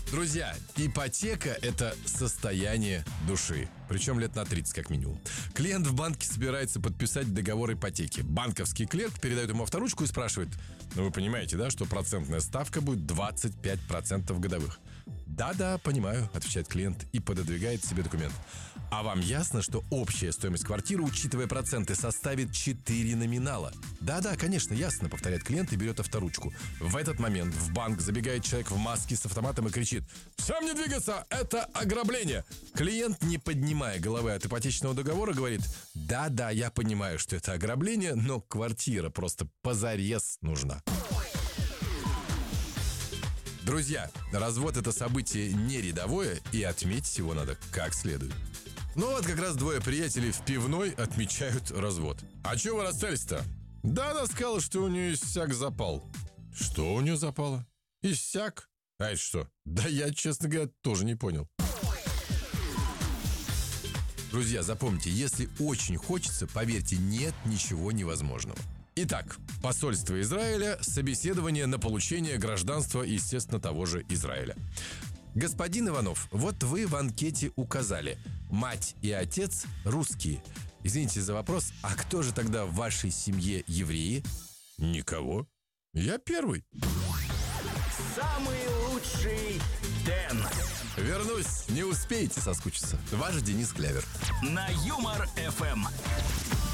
Друзья, ипотека – это состояние души. Причем лет на 30 как минимум. Клиент в банке собирается подписать договор ипотеки. Банковский клерк передает ему авторучку и спрашивает: ну вы понимаете, да, что процентная ставка будет 25% годовых? Да-да, понимаю, отвечает клиент и пододвигает себе документ. А вам ясно, что общая стоимость квартиры, учитывая проценты, составит 4 номинала? Да-да, конечно, ясно, повторяет клиент и берет авторучку. В этот момент в банк забегает человек в маске с автоматом и кричит: «Всем не двигаться! Это ограбление!» Клиент, не поднимая головы от ипотечного договора, говорит: да-да, я понимаю, что это ограбление, но квартира просто позарез нужна. Друзья, развод – это событие не рядовое, и отметить его надо как следует. Ну вот как раз двое приятелей в пивной отмечают развод. А чё вы расстались-то? Да она сказала, что у нее иссяк запал. Что у нее запало? Иссяк? А это что? Да я, честно говоря, тоже не понял. Друзья, запомните, если очень хочется, поверьте, нет ничего невозможного. Итак, посольство Израиля, собеседование на получение гражданства, естественно, того же Израиля. Господин Иванов, вот вы в анкете указали: мать и отец русские. Извините за вопрос, а кто же тогда в вашей семье евреи? Никого. Я первый. Самый лучший Дэн. Вернусь, не успеете соскучиться. Ваш Денис Клявер. На Юмор ФМ.